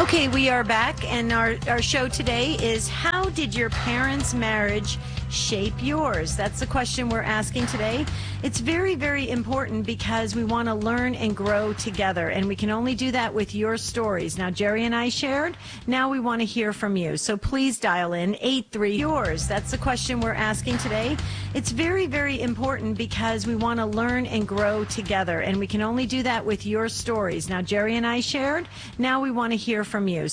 Okay, we are back, and our show today is how did your parents' marriage shape yours? That's the question we're asking today. It's very, very important because we want to learn and grow together, and we can only do that with your stories. Now, Jerry and I shared. Now we want to hear from you. So please dial in 83 yours. That's the question we're asking today. It's very, very important because we want to learn and grow together, and we can only do that with your stories. Now, Jerry and I shared. Now we want to hear from you.